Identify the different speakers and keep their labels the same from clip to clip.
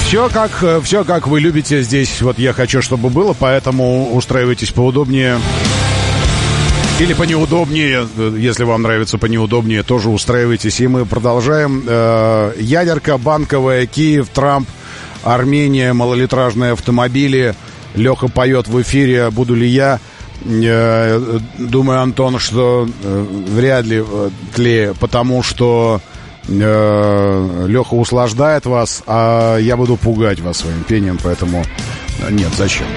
Speaker 1: Все как вы любите здесь. Вот я хочу, чтобы было, поэтому устраивайтесь поудобнее. Или понеудобнее, если вам нравится понеудобнее, тоже устраивайтесь. И мы продолжаем. Ядерка, банковая, Киев, Трамп, Армения, малолитражные автомобили. Леха поет в эфире, буду ли я. Думаю, Антон, что вряд ли тлею, потому что Леха услаждает вас, а я буду пугать вас своим пением, поэтому нет, зачем?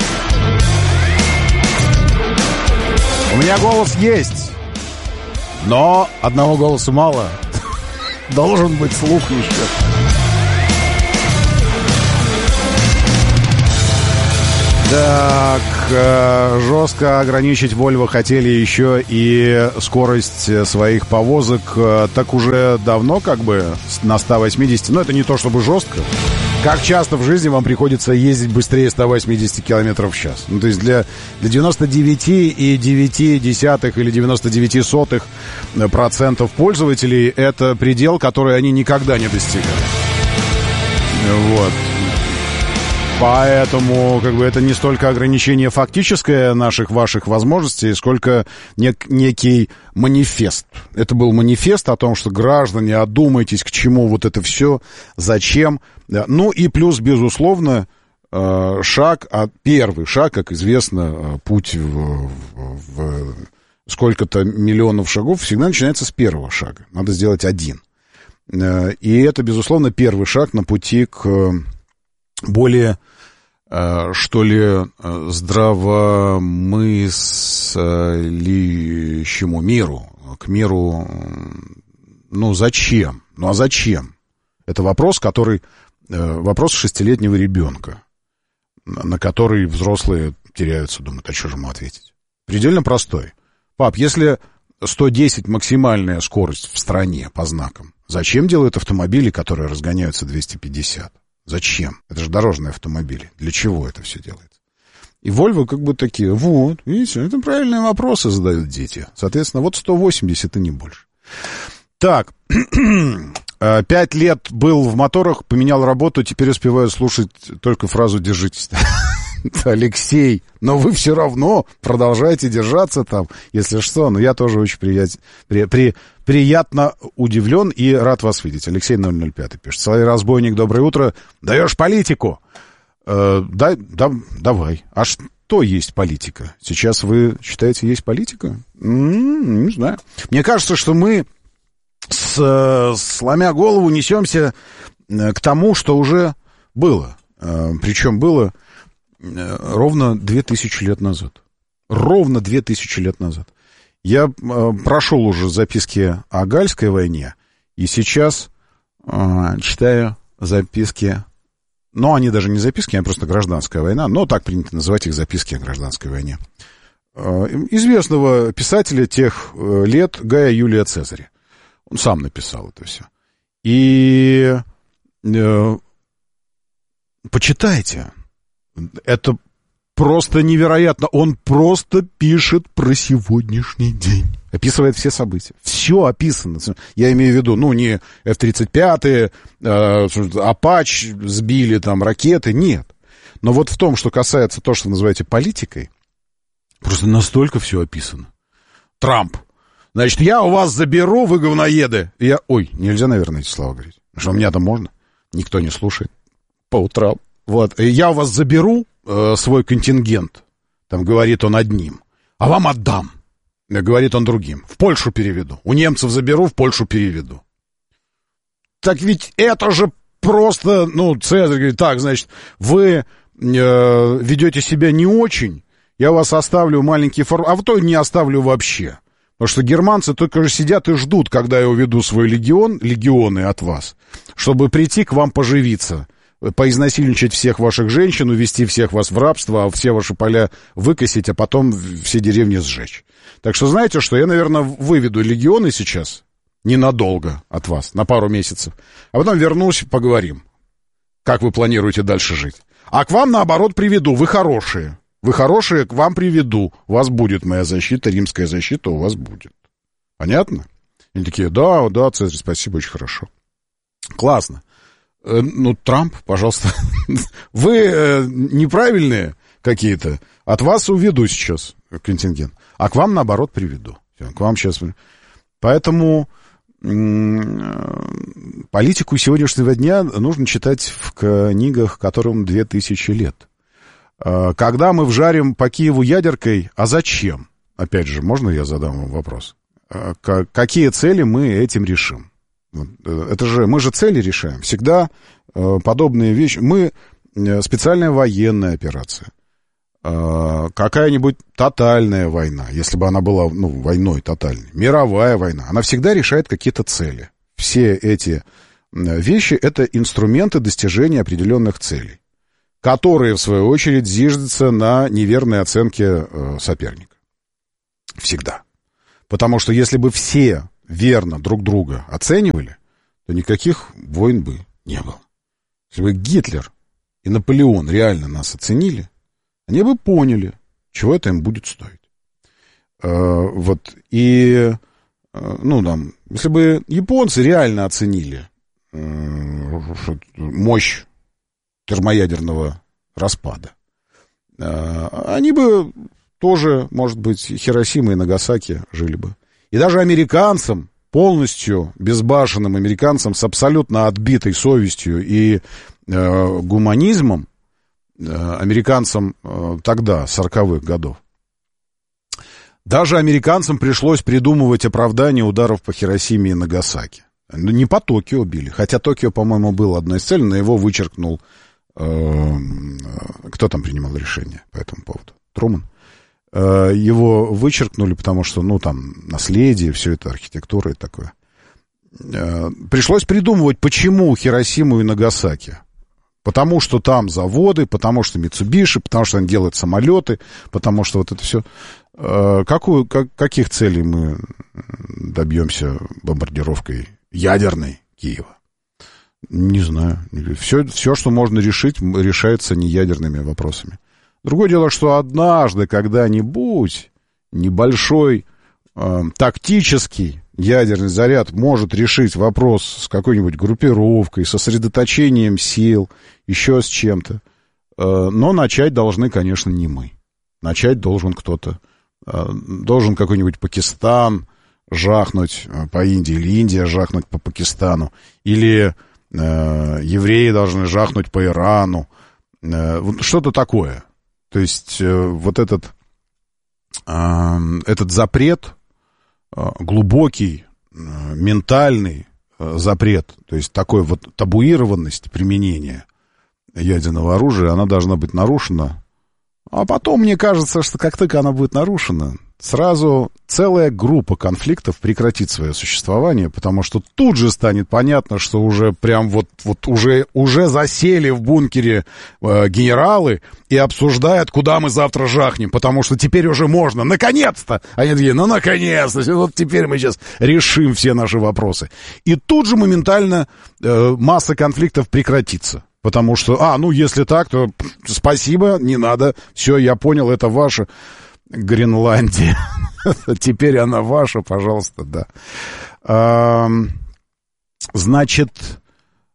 Speaker 1: У меня голос есть, но одного голоса мало. Должен быть слух еще. Так, жестко ограничить Volvo хотели еще и скорость своих повозок. Так уже давно как бы на 180. Но это не то чтобы жестко. Как часто в жизни вам приходится ездить быстрее 180 км в час? Ну, то есть для 99,9 или 99% пользователей это предел, который они никогда не достигают. Вот. Поэтому, как бы, это не столько ограничение фактическое ваших возможностей, сколько некий манифест. Это был манифест о том, что граждане, одумайтесь, к чему вот это все, зачем. Ну и плюс, безусловно, первый шаг, как известно, путь в сколько-то миллионов шагов всегда начинается с первого шага. Надо сделать один. И это, безусловно, первый шаг на пути к более, что ли, здравомыслящему миру, к миру, ну, зачем? Ну, а зачем? Это вопрос, вопрос 6-летнего ребенка, на который взрослые теряются, думают, а что же ему ответить? Предельно простой. Пап, если 110 максимальная скорость в стране по знакам, зачем делают автомобили, которые разгоняются 250? Зачем? Это же дорожные автомобили. Для чего это все делается? И Volvo как бы такие, вот, видите, это правильные вопросы задают дети. Соответственно, вот 180 и не больше. Так, 5 лет был в моторах, поменял работу, теперь успеваю слушать только фразу «держитесь». Алексей, но вы все равно продолжаете держаться там, если что. Но я тоже очень приятно удивлен и рад вас видеть. Алексей 005 пишет. Соловей разбойник, доброе утро. Даешь политику? Давай. А что есть политика? Сейчас вы считаете, есть политика? Не знаю. Мне кажется, что мы, сломя голову, несемся к тому, что уже было. Причем было ровно 2000 лет назад. Ровно 2000 лет назад. Я прошел уже записки о Гальской войне, и сейчас читаю записки, но они даже не записки, а просто гражданская война, но так принято называть их записки о гражданской войне. Известного писателя тех лет Гая Юлия Цезаря. Он сам написал это все. И почитайте. Это просто невероятно. Он просто пишет про сегодняшний день. Описывает все события. Все описано. Я имею в виду, ну, не F-35, Апач сбили, там, ракеты. Нет. Но вот в том, что касается того, что вы называете политикой, просто настолько все описано. Трамп. Значит, я у вас заберу, вы говноеды. Ой, нельзя, наверное, эти слова говорить. Потому что у меня-то можно. Никто не слушает по утрам. Вот, я у вас заберу свой контингент, там говорит он одним, а вам отдам, говорит он другим, в Польшу переведу, у немцев заберу, в Польшу переведу. Так ведь это же просто, ну, Цезарь говорит, так, значит, вы ведете себя не очень, я вас оставлю маленький а в то не оставлю вообще. Потому что германцы только же сидят и ждут, когда я уведу свой легионы от вас, чтобы прийти к вам поживиться. Поизнасильничать всех ваших женщин, увести всех вас в рабство, а все ваши поля выкосить, а потом все деревни сжечь. Так что знаете что, я, наверное, выведу легионы сейчас ненадолго от вас, на пару месяцев, а потом вернусь, поговорим, как вы планируете дальше жить. А к вам, наоборот, приведу, вы хорошие, к вам приведу, у вас будет моя защита, римская защита у вас будет. Понятно? Они такие, да, Цезарь, спасибо, очень хорошо. Классно. Ну, Трамп, пожалуйста. Вы неправильные какие-то. От вас уведу сейчас контингент. А к вам, наоборот, приведу. К вам сейчас... Поэтому политику сегодняшнего дня нужно читать в книгах, которым 2000 лет. Когда мы вжарим по Киеву ядеркой, а зачем? Опять же, можно я задам вам вопрос? Какие цели мы этим решим? Это же, мы же цели решаем. Всегда подобные вещи. Мы специальная военная операция. Какая-нибудь тотальная война, если бы она была, ну, войной тотальной, мировая война, она всегда решает какие-то цели. Все эти вещи — это инструменты достижения определенных целей, которые, в свою очередь, зиждятся на неверной оценке соперника. Всегда. Потому что если бы все верно друг друга оценивали, то никаких войн бы не было. Если бы Гитлер и Наполеон реально нас оценили, они бы поняли, чего это им будет стоить. Вот. И, ну, там, если бы японцы реально оценили мощь термоядерного распада, они бы тоже, может быть, Хиросима и Нагасаки жили бы. И даже американцам, полностью безбашенным американцам с абсолютно отбитой совестью и гуманизмом, американцам тогда, 40-х годов, даже американцам пришлось придумывать оправдание ударов по Хиросиме и Нагасаки. Не по Токио били, хотя Токио, по-моему, был одной из целей, но его вычеркнул... Кто там принимал решение по этому поводу? Трумэн. Его вычеркнули, потому что, ну, там, наследие, все это, архитектура и такое. Пришлось придумывать, почему Хиросиму и Нагасаки. Потому что там заводы, потому что Митсубиши, потому что они делают самолеты, потому что вот это все. Каких целей мы добьемся бомбардировкой ядерной Киева? Не знаю. Все, что можно решить, решается не ядерными вопросами. Другое дело, что однажды, когда-нибудь, небольшой тактический ядерный заряд может решить вопрос с какой-нибудь группировкой, сосредоточением сил, еще с чем-то. Но начать должны, конечно, не мы. Начать должен кто-то. Должен какой-нибудь Пакистан жахнуть по Индии, или Индия жахнуть по Пакистану, или евреи должны жахнуть по Ирану. Что-то такое. То есть вот этот запрет, глубокий, ментальный запрет, то есть такой вот табуированность применения ядерного оружия, она должна быть нарушена. А потом, мне кажется, что как только она будет нарушена, сразу целая группа конфликтов прекратит свое существование, потому что тут же станет понятно, что уже прям уже засели в бункере генералы и обсуждают, куда мы завтра жахнем, потому что теперь уже можно, наконец-то! Они такие, ну, наконец-то, вот теперь мы сейчас решим все наши вопросы. И тут же моментально масса конфликтов прекратится. Потому что, ну, если так, то спасибо, не надо, все, я понял, это ваше. Гренландия. Теперь она ваша, пожалуйста, да. Значит,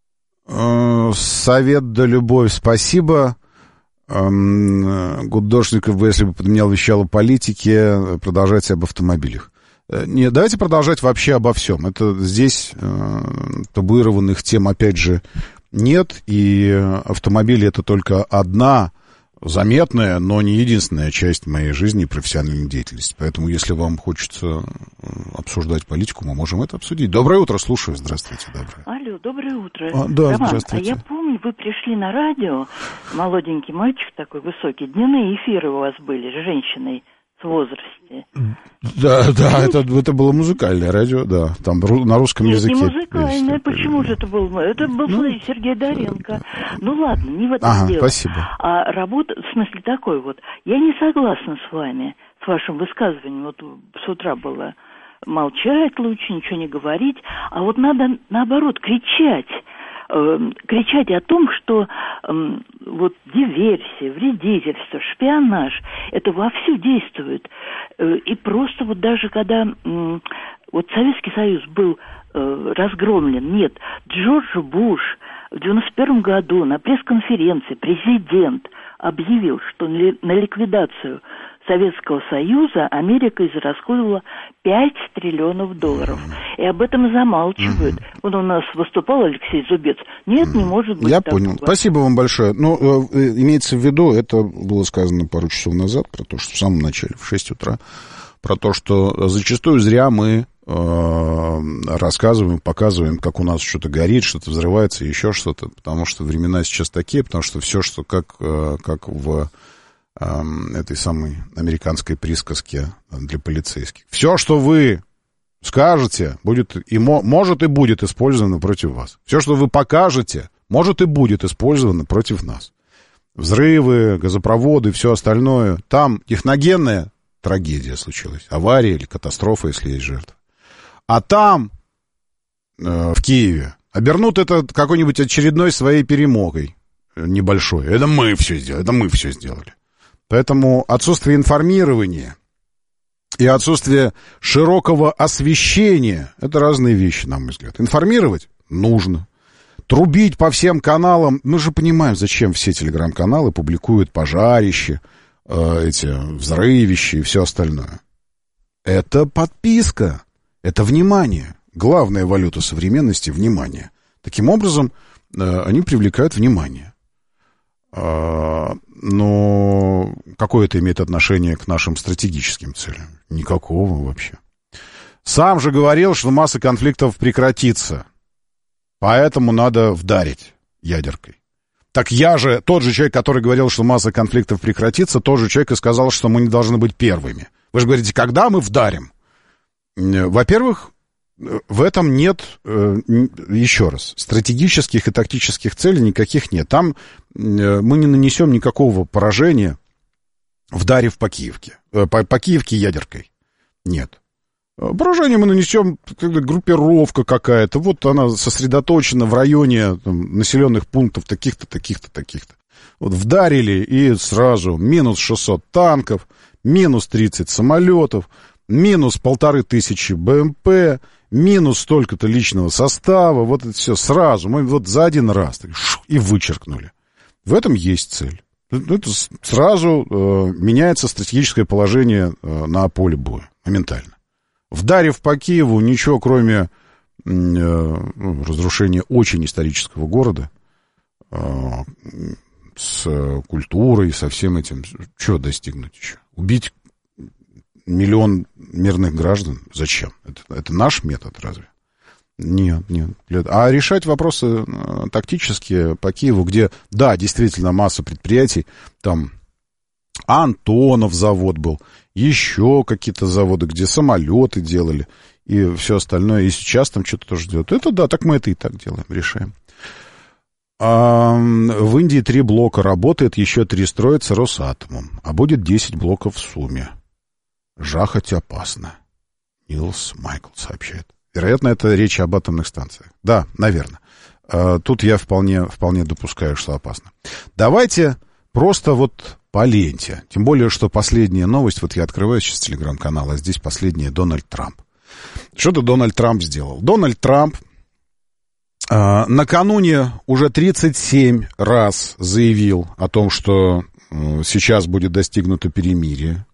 Speaker 1: совет да любовь, спасибо. Гудошников бы, если бы подменял вещало политики, продолжайте об автомобилях. Не, давайте продолжать вообще обо всем. Это здесь табуированных тем, опять же, нет, и автомобили — это только одна заметная, но не единственная часть моей жизни и профессиональной деятельности. Поэтому, если вам хочется обсуждать политику, мы можем это обсудить. Доброе утро, слушаю. Здравствуйте, доброе.
Speaker 2: Алло, доброе утро.
Speaker 1: Да,
Speaker 2: Роман,
Speaker 1: здравствуйте.
Speaker 2: А я помню, вы пришли на радио, молоденький мальчик такой высокий, дневные эфиры у вас были с женщиной в возрасте.
Speaker 1: Да, это было музыкальное радио, да, там на русском языке.
Speaker 2: Не музыкальное, почему же это был? Это был Сергей Доренко. Ну ладно, не в этом дело.
Speaker 1: Спасибо.
Speaker 2: А работа, в смысле такой вот, я не согласна с вами, с вашим высказыванием, вот с утра было молчать лучше, ничего не говорить, а вот надо наоборот кричать о том, что вот диверсия, вредительство, шпионаж, это вовсю действует. И просто вот даже когда вот Советский Союз был разгромлен, нет, Джордж Буш В 1991 году на пресс-конференции президент объявил, что на ликвидацию Советского Союза Америка израсходовала $5 триллионов. И об этом замалчивают. Вот у нас выступал Алексей Зубец. Нет, не может быть.
Speaker 1: Я
Speaker 2: такого.
Speaker 1: понял. Спасибо вам большое. Ну, имеется в виду, это было сказано пару часов назад, про то, что в самом начале, в 6 утра, про то, что зачастую зря мы рассказываем, показываем, как у нас что-то горит, что-то взрывается, еще что-то, потому что времена сейчас такие, потому что все, что как в этой самой американской присказке для полицейских. Все, что вы скажете, будет и может и будет использовано против вас. Все, что вы покажете, может и будет использовано против нас. Взрывы, газопроводы, все остальное. Там техногенная трагедия случилась, авария или катастрофа, если есть жертва. А там, в Киеве, обернут это какой-нибудь очередной своей перемогой небольшой. Это мы все сделали. Поэтому отсутствие информирования и отсутствие широкого освещения — это разные вещи, на мой взгляд. Информировать нужно. Трубить по всем каналам. Мы же понимаем, зачем все телеграм-каналы публикуют пожарища, эти взрывища и все остальное. Это подписка. Это внимание. Главная валюта современности — внимание. Таким образом, они привлекают внимание. Но какое это имеет отношение к нашим стратегическим целям? Никакого вообще. Сам же говорил, что масса конфликтов прекратится. Поэтому надо вдарить ядеркой. Так я же, тот же человек, который говорил, что масса конфликтов прекратится, тот же человек и сказал, что мы не должны быть первыми. Вы же говорите, когда мы вдарим? Во-первых, в этом нет, еще раз, стратегических и тактических целей никаких нет. Там мы не нанесем никакого поражения, вдарив по Киевке. По Киевке ядеркой. Нет. Поражение мы нанесем, группировка какая-то. Вот она сосредоточена в районе населенных пунктов таких-то, таких-то, таких-то. Вот вдарили и сразу минус 600 танков, минус 30 самолетов, минус 1500 БМП, минус столько-то личного состава, вот это все сразу, мы вот за один раз и вычеркнули. В этом есть цель. Это сразу меняется стратегическое положение на поле боя, моментально. Вдарив по Киеву, ничего кроме разрушения очень исторического города, с культурой, со всем этим, что достигнуть еще? Убить 1 миллион мирных граждан? Зачем? Это наш метод разве? Нет. А решать вопросы тактические по Киеву, где, да, действительно масса предприятий, там Антонов завод был, еще какие-то заводы, где самолеты делали и все остальное, и сейчас там что-то тоже делают. Это да, так мы это и так делаем, решаем. В Индии 3 блока работает, еще 3 строятся Росатомом, а будет 10 блоков в сумме. Жахать опасно. Нилс Майкл сообщает. Вероятно, это речь об атомных станциях. Да, наверное. Тут я вполне допускаю, что опасно. Давайте просто вот по ленте. Тем более, что последняя новость, вот я открываю сейчас телеграм-канал, а здесь последняя — Дональд Трамп. Что-то Дональд Трамп сделал. Дональд Трамп накануне уже 37 раз заявил о том, что сейчас будет достигнуто перемирие.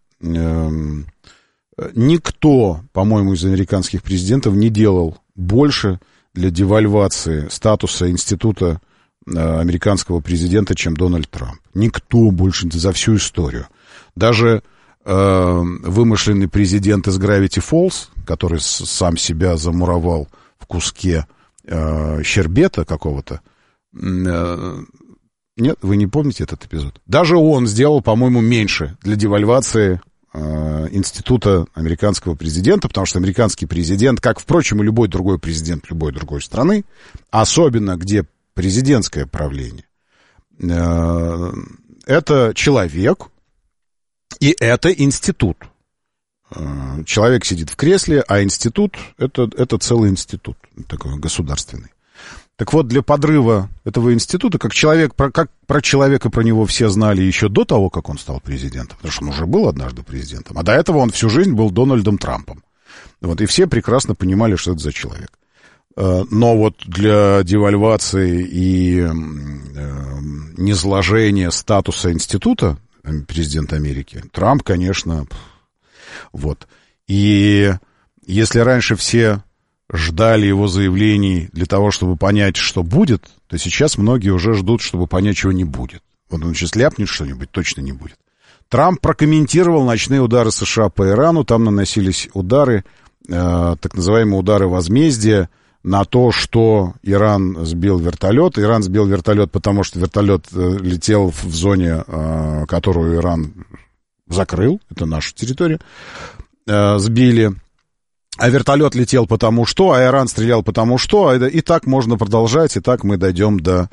Speaker 1: Никто, по-моему, из американских президентов не делал больше для девальвации статуса института американского президента, чем Дональд Трамп. Никто больше за всю историю. Даже вымышленный президент из Gravity Falls, который сам себя замуровал в куске щербета какого-то. Нет, вы не помните этот эпизод? Даже он сделал, по-моему, меньше для девальвации института американского президента, потому что американский президент, как, впрочем, и любой другой президент любой другой страны, особенно где президентское правление, это человек и это институт. Человек сидит в кресле, а институт — это целый институт, такой государственный. Так вот, для подрыва этого института, как про человека, про него все знали еще до того, как он стал президентом, потому что он уже был однажды президентом, а до этого он всю жизнь был Дональдом Трампом. Вот, и все прекрасно понимали, что это за человек. Но вот для девальвации и низложения статуса института президента Америки Трамп, конечно, вот. И если раньше все ждали его заявлений для того, чтобы понять, что будет, то сейчас многие уже ждут, чтобы понять, чего не будет. Вот он сейчас ляпнет что-нибудь, точно не будет. Трамп прокомментировал ночные удары США по Ирану. Там наносились удары, так называемые удары возмездия, на то, что Иран сбил вертолет. Иран сбил вертолет, потому что вертолет летел в зоне, которую Иран закрыл. Это наша территория. Сбили. А вертолет летел потому что, а Иран стрелял потому что. И так можно продолжать, и так мы дойдем до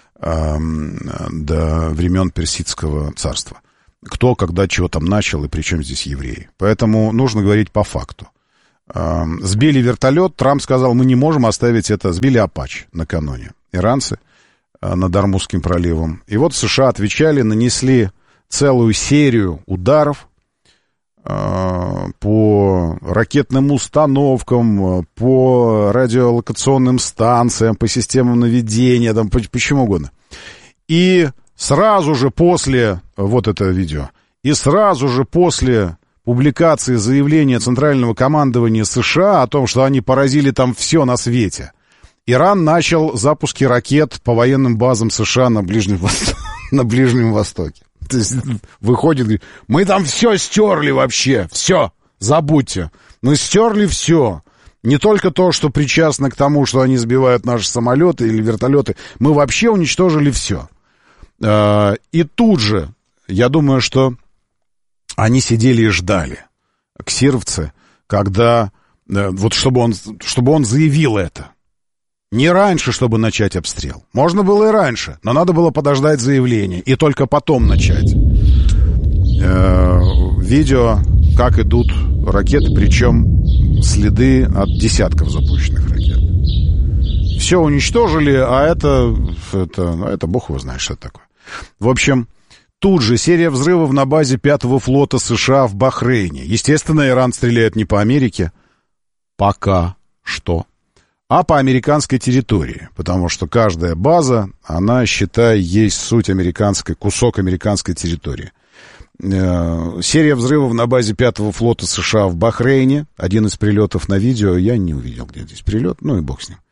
Speaker 1: времен Персидского царства. Кто, когда, чего там начал, и при чем здесь евреи. Поэтому нужно говорить по факту. Сбили вертолет, Трамп сказал, мы не можем оставить это. Сбили «Апач» накануне. Иранцы над Ормузским проливом. И вот США отвечали, нанесли целую серию ударов по ракетным установкам, по радиолокационным станциям, по системам наведения, там, по чему угодно. И сразу же после, вот это видео, и сразу же после публикации заявления Центрального командования США о том, что они поразили там все на свете, Иран начал запуски ракет по военным базам США на Ближнем Востоке. То есть выходит, говорит, мы там все стерли вообще, все, забудьте. Мы стерли все. Не только то, что причастно к тому, что они сбивают наши самолеты или вертолеты, мы вообще уничтожили все. И тут же, я думаю, что они сидели и ждали, ксировцы, когда, вот чтобы он заявил это. Не раньше, чтобы начать обстрел. Можно было и раньше, но надо было подождать заявление и только потом начать. Видео, как идут ракеты, причем следы от десятков запущенных ракет. Все уничтожили, а это бог его знает, что это такое. В общем, тут же серия взрывов на базе 5-го флота США в Бахрейне. Естественно, Иран стреляет не по Америке, пока что, а по американской территории, потому что каждая база, она, считай, есть суть американской, кусок американской территории. Серия взрывов на базе 5-го флота США в Бахрейне. Один из прилетов на видео, я не увидел, где здесь прилет, ну и бог с ним.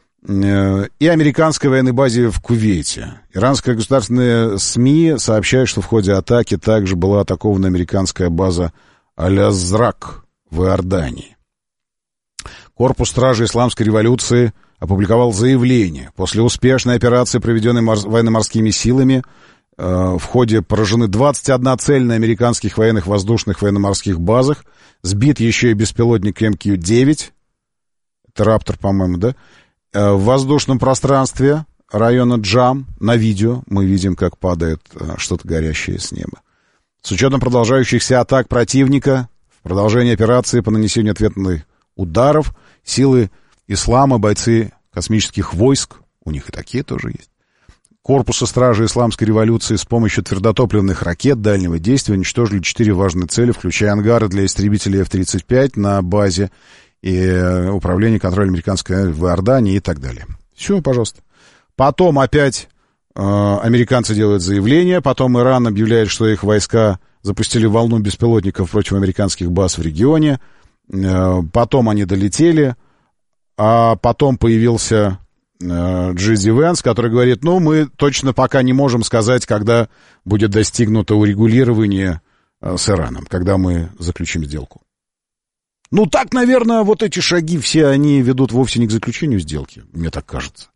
Speaker 1: И американской военной базе в Кувейте. Иранская государственная СМИ сообщает, что в ходе атаки также была атакована американская база Аль-Азрак в Иордании. Корпус стражи Исламской революции опубликовал заявление. После успешной операции, проведенной военно-морскими силами, в ходе поражены 21 цель на американских военных воздушных военно-морских базах. Сбит еще и беспилотник МК-9. Это Раптор, по-моему, да? В воздушном пространстве района Джам на видео мы видим, как падает что-то горящее с неба. С учетом продолжающихся атак противника, в продолжении операции по нанесению ответных ударов, силы ислама, бойцы космических войск, у них и такие тоже есть, корпуса стражи Исламской революции с помощью твердотопливных ракет дальнего действия уничтожили 4 важные цели, включая ангары для истребителей F-35 на базе и управление контролем американской в Иордании и так далее. Все, пожалуйста. Потом опять американцы делают заявление, потом Иран объявляет, что их войска запустили волну беспилотников против американских баз в регионе, потом они долетели, а потом появился Джиди Венс, который говорит, ну, мы точно пока не можем сказать, когда будет достигнуто урегулирование с Ираном, когда мы заключим сделку. Ну, так, наверное, вот эти шаги все, они ведут вовсе не к заключению сделки, мне так кажется.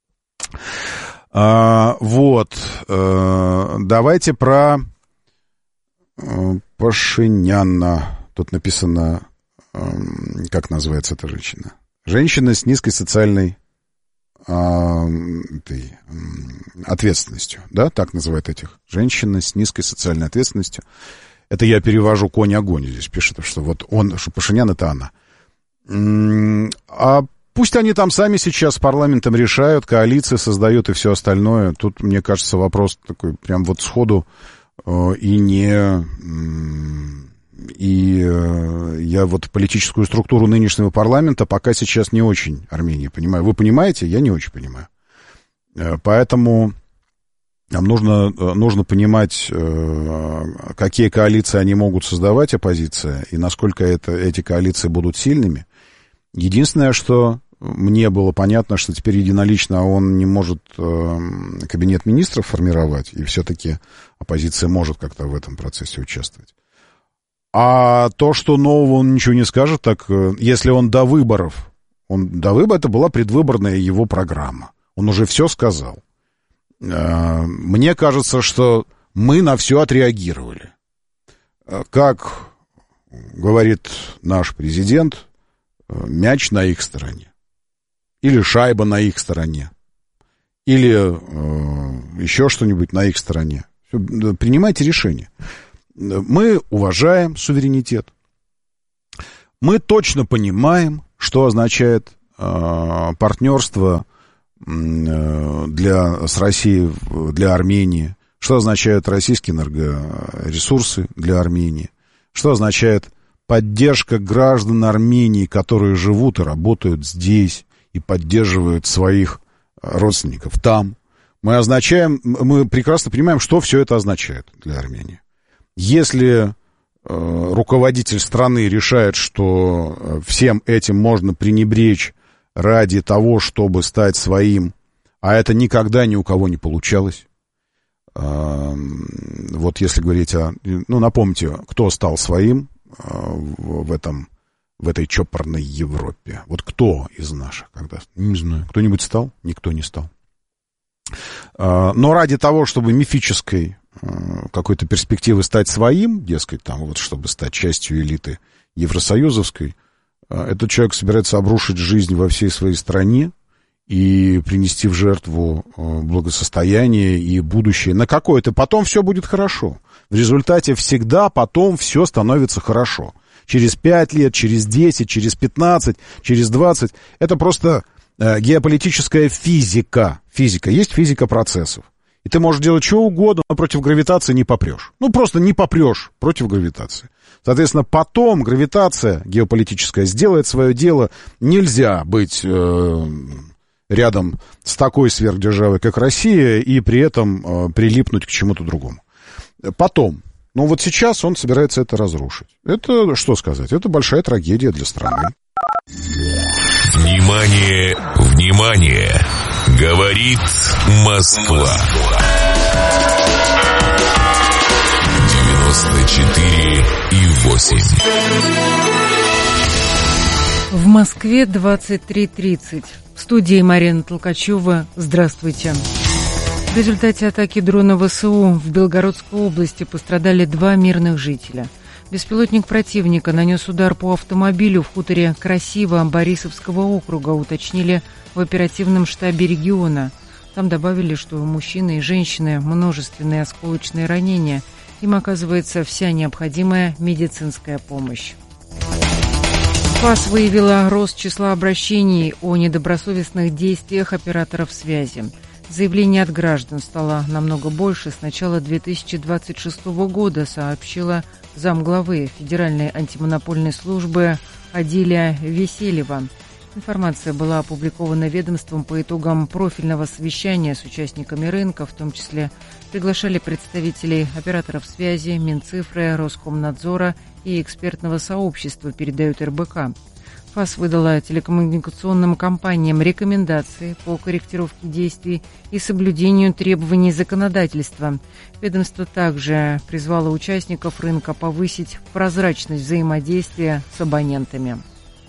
Speaker 1: Давайте про Пашиняна. Тут написано, как называется эта женщина. Женщина с низкой социальной ответственностью, да, так называют этих. Женщина с низкой социальной ответственностью. Это я перевожу конь-огонь, здесь пишет, что вот он, что Пашинян — это она. А пусть они там сами сейчас с парламентом решают, коалиции создают и все остальное. Тут, мне кажется, вопрос такой прям вот сходу и не И я вот политическую структуру нынешнего парламента пока сейчас не очень Армении понимаю. Вы понимаете? Я не очень понимаю. Поэтому нам нужно понимать, какие коалиции они могут создавать, оппозиция, и насколько эти коалиции будут сильными. Единственное, что мне было понятно, что теперь единолично он не может кабинет министров формировать, и все-таки оппозиция может как-то в этом процессе участвовать. А то, что нового он ничего не скажет, так если он до выборов, это была предвыборная его программа, он уже все сказал. Мне кажется, что мы на все отреагировали. Как говорит наш президент, мяч на их стороне. Или шайба на их стороне. Или еще что-нибудь на их стороне. Принимайте решение. Мы уважаем суверенитет. Мы точно понимаем, что означает партнерство с Россией для Армении, что означают российские энергоресурсы для Армении, что означает поддержка граждан Армении, которые живут и работают здесь и поддерживают своих родственников там. Мы прекрасно понимаем, что все это означает для Армении. Если руководитель страны решает, что всем этим можно пренебречь ради того, чтобы стать своим, а это никогда ни у кого не получалось. Вот если говорить напомните, кто стал своим в этой чопорной Европе. Вот кто из наших когда? Не знаю. Кто-нибудь стал? Никто не стал. Но ради того, чтобы мифической какой-то перспективы стать своим, дескать, чтобы стать частью элиты евросоюзовской, этот человек собирается обрушить жизнь во всей своей стране и принести в жертву благосостояние и будущее на какое-то. Потом все будет хорошо. В результате всегда потом все становится хорошо. Через 5 лет, через 10, через 15, через 20. Это просто геополитическая физика. Есть физика процессов. И ты можешь делать что угодно, но против гравитации не попрешь. Просто не попрешь против гравитации. Соответственно, потом гравитация геополитическая сделает свое дело. Нельзя быть рядом с такой сверхдержавой, как Россия, и при этом прилипнуть к чему-то другому. Потом. Но вот сейчас он собирается это разрушить. Это, что сказать, это большая трагедия для страны.
Speaker 3: Внимание, внимание! Говорит Москва. 94,8.
Speaker 4: В Москве 23:30. В студии Марина Толкачева. Здравствуйте. В результате атаки дрона ВСУ в Белгородской области пострадали 2 мирных жителя. Беспилотник противника нанес удар по автомобилю в хуторе Красиво Борисовского округа, уточнили в оперативном штабе региона. Там добавили, что у мужчины и женщины множественные осколочные ранения. Им оказывается вся необходимая медицинская помощь. ФАС выявила рост числа обращений о недобросовестных действиях операторов связи. Заявлений от граждан стало намного больше с начала 2026 года, сообщила замглавы Федеральной антимонопольной службы Адиля Веселева. Информация была опубликована ведомством по итогам профильного совещания с участниками рынка, в том числе приглашали представителей операторов связи, Минцифры, Роскомнадзора и экспертного сообщества, передают РБК. ФАС выдала телекоммуникационным компаниям рекомендации по корректировке действий и соблюдению требований законодательства. Ведомство также призвало участников рынка повысить прозрачность взаимодействия с абонентами.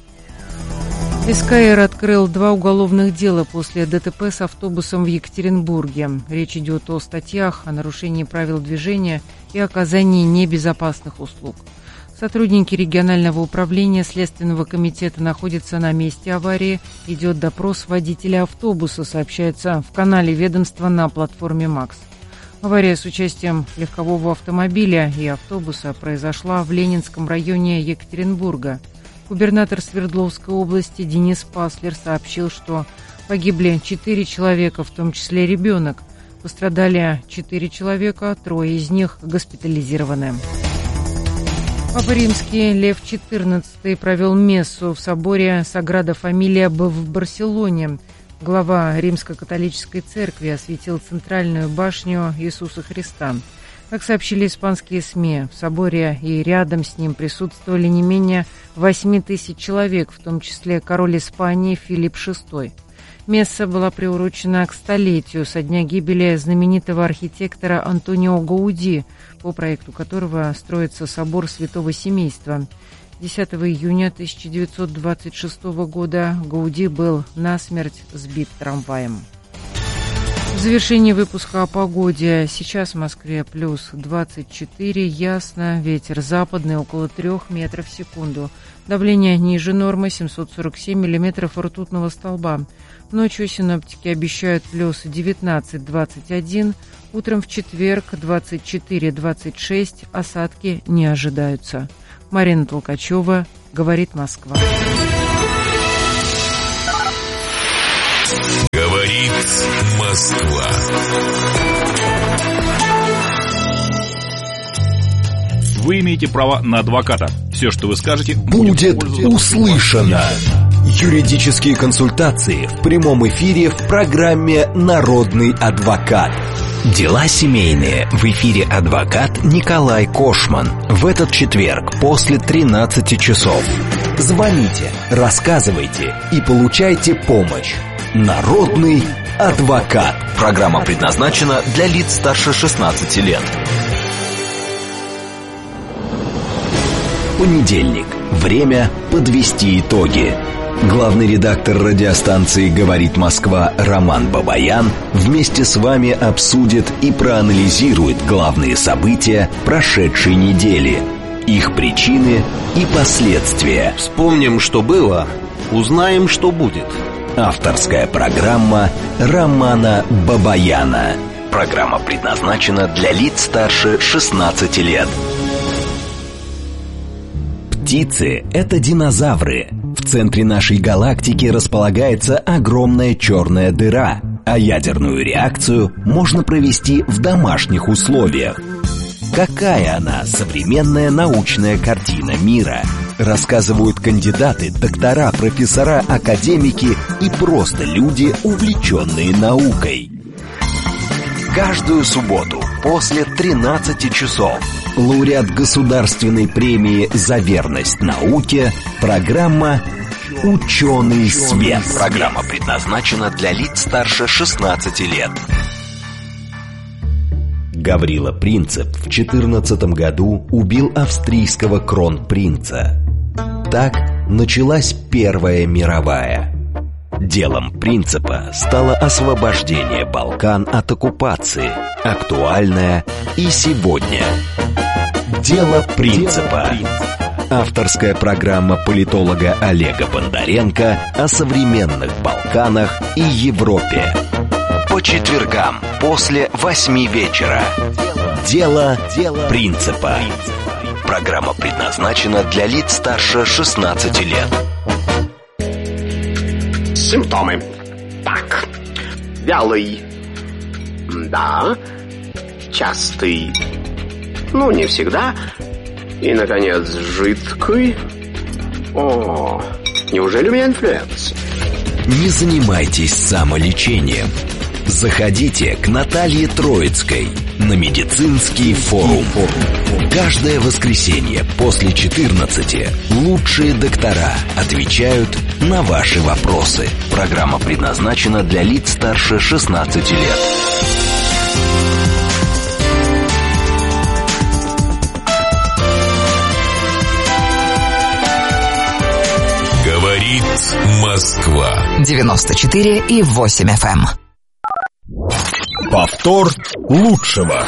Speaker 4: СКР открыл 2 уголовных дела после ДТП с автобусом в Екатеринбурге. Речь идет о статьях о нарушении правил движения и оказании небезопасных услуг. Сотрудники регионального управления Следственного комитета находятся на месте аварии. Идет допрос водителя автобуса, сообщается в канале ведомства на платформе МАКС. Авария с участием легкового автомобиля и автобуса произошла в Ленинском районе Екатеринбурга. Губернатор Свердловской области Денис Паслер сообщил, что погибли 4 человека, в том числе ребенок. Пострадали 4 человека, 3 из них госпитализированы. Папа Римский Лев XIV провел мессу в соборе Саграда Фамилия в Барселоне. Глава Римско-католической церкви осветил центральную башню Иисуса Христа. Как сообщили испанские СМИ, в соборе и рядом с ним присутствовали не менее 8 тысяч человек, в том числе король Испании Филипп VI. Месса была приурочена к столетию со дня гибели знаменитого архитектора Антонио Гауди, по проекту которого строится собор Святого Семейства. 10 июня 1926 года Гауди был насмерть сбит трамваем. В завершении выпуска о погоде. Сейчас в Москве плюс 24, ясно, ветер западный около 3 метров в секунду. Давление ниже нормы 747 миллиметров ртутного столба. Ночью синоптики обещают плюс 19-21, утром в четверг 24-26, осадки не ожидаются. Марина Толкачева, говорит Москва.
Speaker 3: Говорит Москва.
Speaker 5: Вы имеете право на адвоката. Все, что вы скажете,
Speaker 6: будет услышано. Юридические консультации в прямом эфире в программе «Народный адвокат». Дела семейные. В эфире адвокат Николай Кошман. В этот четверг после 13 часов. Звоните, рассказывайте и получайте помощь. Народный адвокат. Программа предназначена для лиц старше 16 лет. Понедельник. Время подвести итоги. Главный редактор радиостанции «Говорит Москва» Роман Бабаян вместе с вами обсудит и проанализирует главные события прошедшей недели, их причины и последствия.
Speaker 7: Вспомним, что было, узнаем, что будет.
Speaker 6: Авторская программа Романа Бабаяна. Программа предназначена для лиц старше 16 лет. Птицы – это динозавры. В центре нашей галактики располагается огромная черная дыра, а ядерную реакцию можно провести в домашних условиях. Какая она, современная научная картина мира? Рассказывают кандидаты, доктора, профессора, академики и просто люди, увлеченные наукой. Каждую субботу после 13 часов лауреат государственной премии «За верность науке» программа «Ученый свет». Программа предназначена для лиц старше 16 лет. Гаврила Принцип в 14 году убил австрийского кронпринца. Так началась Первая мировая. Делом Принципа стало освобождение Балкан от оккупации, актуальное и сегодня. Дело Принципа. Авторская программа политолога Олега Бондаренко о современных Балканах и Европе. По четвергам после 8 вечера. Дело Принципа. Программа предназначена для лиц старше 16 лет.
Speaker 8: Симптомы. Так. Вялый. Да. Частый. Ну, не всегда. И, наконец, жидкий. О, неужели у меня инфлюенс?
Speaker 6: Не занимайтесь самолечением. Заходите к Наталье Троицкой на медицинский форум. Каждое воскресенье после 14 лучшие доктора отвечают на ваши вопросы. Программа предназначена для лиц старше 16 лет.
Speaker 3: Говорит Москва.
Speaker 9: 94,8 FM.
Speaker 6: Повтор лучшего.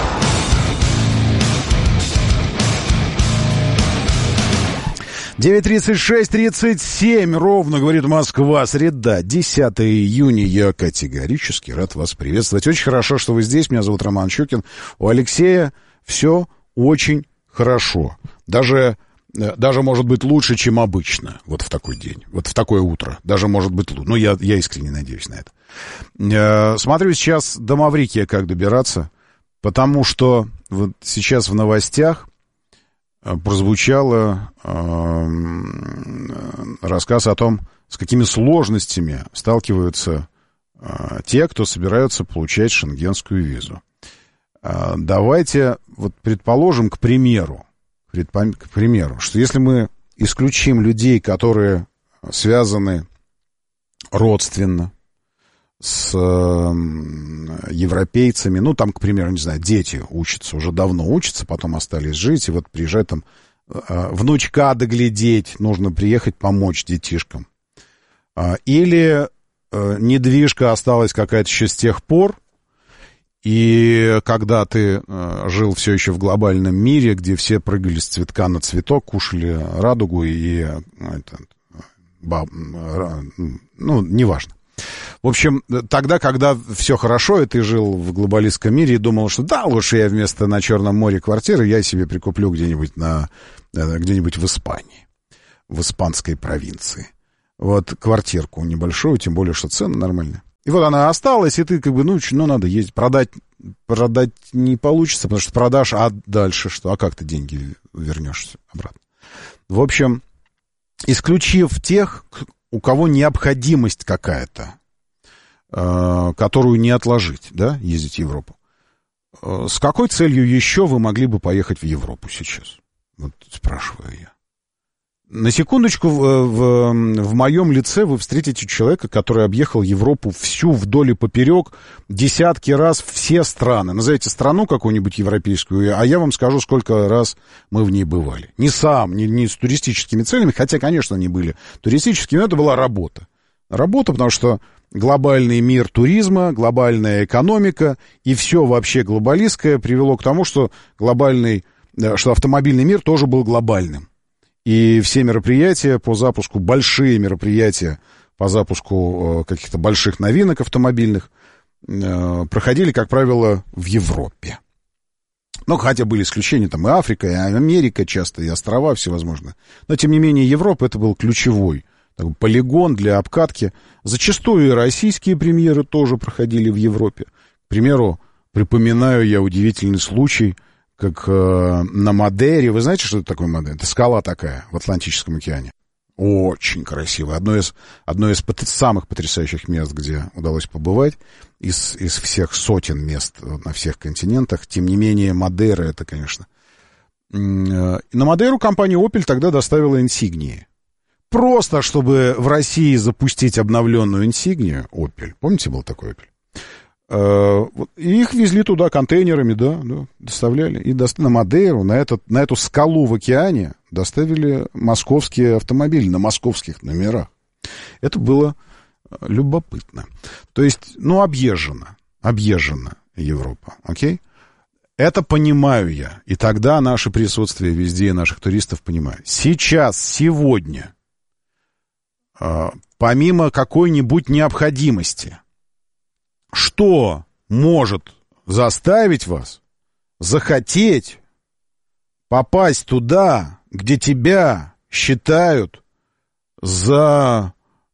Speaker 1: Девять 36:37 ровно, говорит Москва. Среда, 10 июня. Я категорически рад вас приветствовать. Очень хорошо, что вы здесь. Меня зовут Роман Щукин. У Алексея все очень хорошо. Даже может быть лучше, чем обычно. Вот в такой день, вот в такое утро. Даже может быть лучше. Ну, я искренне надеюсь на это. Смотрю сейчас до Маврикия, как добираться. Потому что вот сейчас в новостях прозвучал рассказ о том, с какими сложностями сталкиваются те, кто собираются получать шенгенскую визу. Давайте вот предположим, к примеру, что если мы исключим людей, которые связаны родственно с европейцами, ну, там, к примеру, не знаю, дети учатся, уже давно учатся, потом остались жить, и вот приезжают там внучка доглядеть, нужно приехать помочь детишкам. Или недвижка осталась какая-то еще с тех пор, и когда ты жил все еще в глобальном мире, где все прыгали с цветка на цветок, кушали радугу и... ну, неважно. В общем, тогда, когда все хорошо, и ты жил в глобалистском мире и думал, что да, лучше я вместо на Черном море квартиры я себе прикуплю где-нибудь в Испании, в испанской провинции. Вот квартирку небольшую, тем более, что цены нормальные. И вот она осталась, и ты как бы, ну надо ездить. Продать не получится, потому что продашь, а дальше что? А как ты деньги вернешь обратно? В общем, исключив тех, у кого необходимость какая-то, которую не отложить, да, ездить в Европу. С какой целью еще вы могли бы поехать в Европу сейчас? Вот спрашиваю я. На секундочку, в моем лице вы встретите человека, который объехал Европу всю вдоль и поперек, десятки раз все страны. Назовите страну какую-нибудь европейскую, а я вам скажу, сколько раз мы в ней бывали. Не сам, не с туристическими целями, хотя, конечно, они были туристическими, но это была работа. Работа, потому что глобальный мир туризма, глобальная экономика и все вообще глобалистское привело к тому, что автомобильный мир тоже был глобальным. И все мероприятия по запуску, большие мероприятия по запуску каких-то больших новинок автомобильных проходили, как правило, в Европе. Ну, хотя были исключения, там и Африка, и Америка часто, и острова всевозможные. Но, тем не менее, Европа — это был ключевой такой полигон для обкатки. Зачастую и российские премьеры тоже проходили в Европе. К примеру, припоминаю я удивительный случай, как на Мадейре. Вы знаете, что это такое Мадейра? Это скала такая в Атлантическом океане. Очень красиво. Одно из самых потрясающих мест, где удалось побывать из всех сотен мест на всех континентах. Тем не менее, Мадейра — это, конечно... На Мадейру компания Opel тогда доставила инсигнии. Просто, чтобы в России запустить обновленную инсигнию Opel. Помните, был такой Opel? И их везли туда контейнерами, да, доставляли. И на Мадейру, на эту скалу в океане доставили московские автомобили на московских номерах. Это было любопытно. То есть, объезжена Европа, окей? Это понимаю я. И тогда наше присутствие везде, наших туристов понимаю. Сегодня, помимо какой-нибудь необходимости, что может заставить вас захотеть попасть туда, где тебя считают за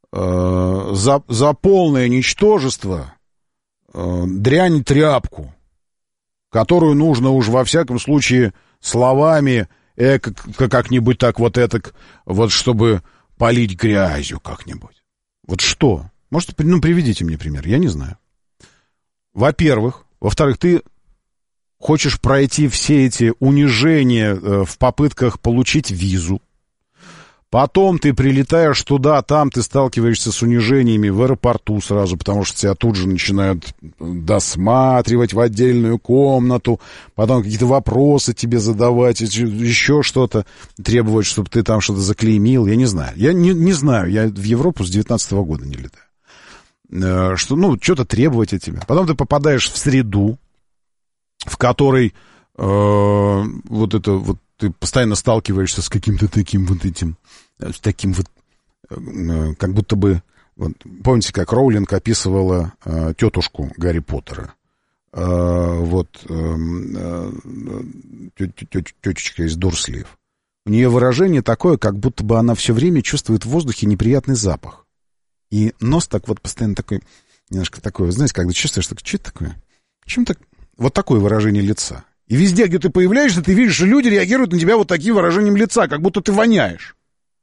Speaker 1: полное ничтожество, дрянь-тряпку, которую нужно уж во всяком случае словами как-нибудь так чтобы полить грязью как-нибудь? Вот что? Может, приведите мне пример, я не знаю. Во-первых, ты хочешь пройти все эти унижения в попытках получить визу. Потом ты прилетаешь туда, там ты сталкиваешься с унижениями в аэропорту сразу, потому что тебя тут же начинают досматривать в отдельную комнату, потом какие-то вопросы тебе задавать, еще что-то требовать, чтобы ты там что-то заклеймил. Я не знаю. Я не знаю. Я в Европу с 2019 года не летаю. Что-то требовать от тебя. Потом ты попадаешь в среду, в которой ты постоянно сталкиваешься с каким-то таким как будто бы... помните, как Роулинг описывала тетушку Гарри Поттера? Тетечка из Дурслиев. У нее выражение такое, как будто бы она все время чувствует в воздухе неприятный запах. И нос так постоянно такой, немножко такой, знаете, когда чувствуешь, что это такое? Почему так? Вот такое выражение лица. И везде, где ты появляешься, ты видишь, что люди реагируют на тебя вот таким выражением лица, как будто ты воняешь.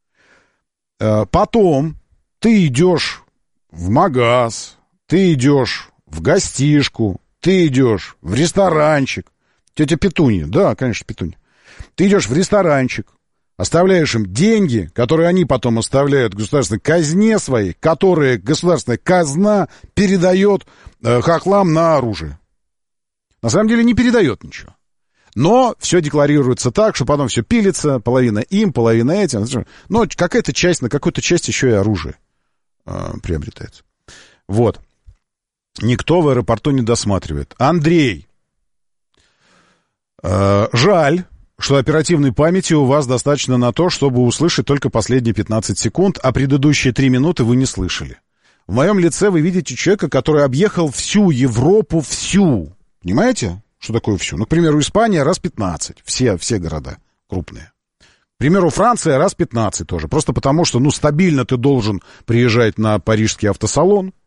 Speaker 1: Потом ты идешь в магаз, ты идешь в гостишку, ты идешь в ресторанчик. Тетя Петунья, да, конечно, Петунья. Ты идешь в ресторанчик, оставляешь им деньги, которые они потом оставляют государственной казне своей, которые государственная казна передает хохлам на оружие. На самом деле не передает ничего. Но все декларируется так, что потом все пилится, половина им, половина этим. Но какая-то часть, на какую-то часть еще и оружие приобретается. Вот. Никто в аэропорту не досматривает. Андрей, жаль, что оперативной памяти у вас достаточно на то, чтобы услышать только последние 15 секунд, а предыдущие 3 минуты вы не слышали. В моем лице вы видите человека, который объехал всю Европу, всю. Понимаете, что такое всю? Ну, к примеру, Испания раз 15, все города крупные. К примеру, Франция раз 15 тоже. Просто потому, что, стабильно ты должен приезжать на парижский автосалон.